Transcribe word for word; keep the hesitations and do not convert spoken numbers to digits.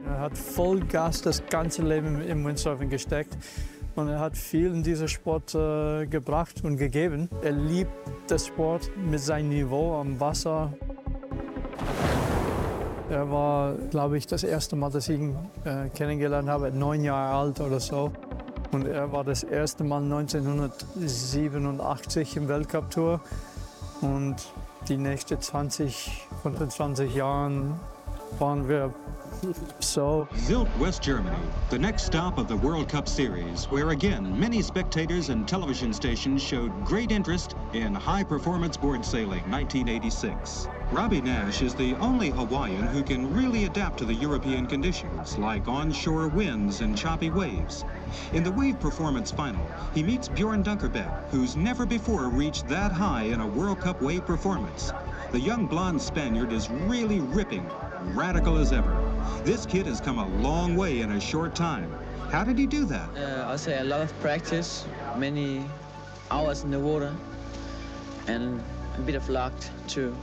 Er hat voll Gas das ganze Leben im Windsurfen gesteckt und er hat viel in diesen Sport äh, gebracht und gegeben. Er liebt den Sport mit seinem Niveau am Wasser. Er war, glaube ich, das erste Mal, dass ich ihn äh, kennengelernt habe, neun Jahre alt oder so. Und er war das erste Mal neunzehnhundertsiebenundachtzig im Weltcup-Tour. Und die nächsten zwanzig, fünfundzwanzig Jahren waren wir so. Sylt, West Germany, the next stop of the World Cup Series, where again many spectators and television stations showed great interest in high-performance board sailing nineteen eighty-six. Robbie Nash is the only Hawaiian who can really adapt to the European conditions, like onshore winds and choppy waves. In the wave performance final, he meets Bjorn Dunkerbeck, who's never before reached that high in a World Cup wave performance. The young blonde Spaniard is really ripping, radical as ever. This kid has come a long way in a short time. How did he do that? Uh, I'll say a lot of practice, many hours in the water, and a bit of luck too.